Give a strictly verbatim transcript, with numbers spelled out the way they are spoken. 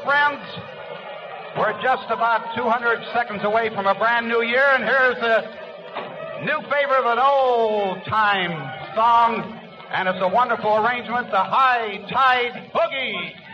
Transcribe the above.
friends, we're just about two hundred seconds away from a brand new year, and here's a new favorite of an old-time song, and it's a wonderful arrangement, the High Tide Boogie.